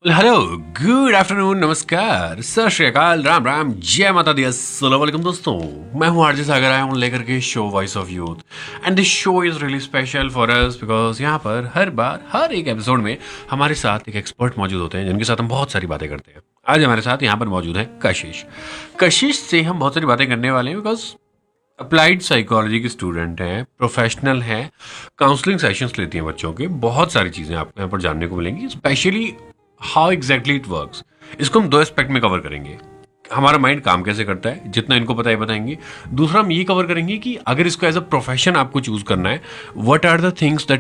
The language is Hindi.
हेलो, गुड आफ्टरनून, नमस्कार, सत श्री अकाल, राम राम, जय माता दी, अस्सलाम वालेकुम दोस्तों। मैं हूं आरजे सागर, आया हूं लेकर के show voice of youth. And this show is really special for us because यहाँ पर हर बार हर एक एपिसोड में हमारे साथ एक एक्सपर्ट मौजूद होते हैं जिनके साथ हम बहुत सारी बातें करते हैं। आज हमारे साथ यहाँ पर मौजूद है कशिश। कशिश से हम बहुत सारी बातें करने वाले हैं बिकॉज अप्लाइड साइकोलॉजी की स्टूडेंट हैं, प्रोफेशनल हैं, काउंसलिंग सेशंस लेती हैं बच्चों के। बहुत सारी चीज़ें आपको यहाँ पर जानने को मिलेंगी, specially how exactly it works. इसको हम दो एस्पेक्ट में कवर करेंगे। हमारा माइंड काम कैसे करता है, जितना इनको पता है बताएंगे। दूसरा हम ये कवर करेंगे कि अगर इसको एज अ प्रोफेशन आपको चूज करना है, what are the things that